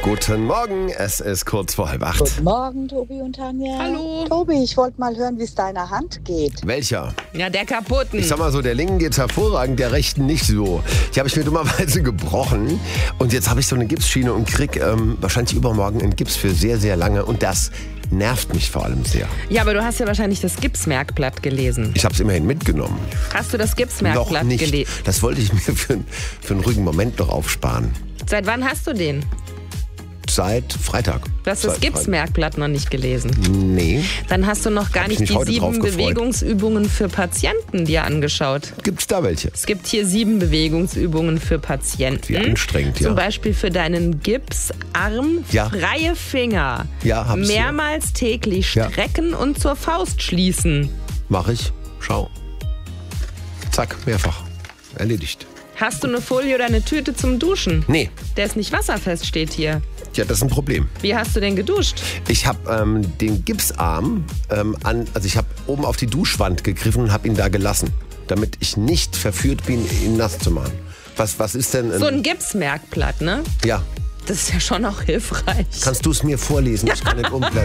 Guten Morgen, es ist kurz vor 7:30. Guten Morgen, Tobi und Tanja. Hallo. Tobi, ich wollte mal hören, wie es deiner Hand geht. Welcher? Ja, der kaputten. Ich sag mal so, der linken geht's hervorragend, der rechten nicht so. Die habe ich mir dummerweise gebrochen und jetzt habe ich so eine Gipsschiene und krieg wahrscheinlich übermorgen einen Gips für sehr, sehr lange und das nervt mich vor allem sehr. Ja, aber du hast ja wahrscheinlich das Gipsmerkblatt gelesen. Ich habe es immerhin mitgenommen. Hast du das Noch Gipsmerkblatt nicht. gelesen? Das wollte ich mir für einen ruhigen Moment noch aufsparen. Seit wann hast du den? Seit Freitag. Du hast das Seit Gipsmerkblatt noch nicht gelesen. Nee. Dann hast du noch gar nicht mich die heute drauf 7 gefreut. Bewegungsübungen für Patienten dir angeschaut. Gibt's da welche? Es gibt hier 7 Bewegungsübungen für Patienten. Wie anstrengend, ja. Zum Beispiel für deinen Gipsarm. Ja. Freie Finger. Ja, hab's hier. Mehrmals täglich Ja. strecken und zur Faust schließen. Mach ich. Schau. Zack, mehrfach. Erledigt. Hast du eine Folie oder eine Tüte zum Duschen? Nee. Der ist nicht wasserfest, steht hier. Ja, das ist ein Problem. Wie hast du denn geduscht? Ich habe den Gipsarm also ich habe oben auf die Duschwand gegriffen und habe ihn da gelassen, damit ich nicht verführt bin, ihn nass zu machen. Was ist denn... So ein Gipsmerkblatt, ne? ja, Das ist ja schon auch hilfreich. kannst du es mir vorlesen? Ich kann nicht umblättern.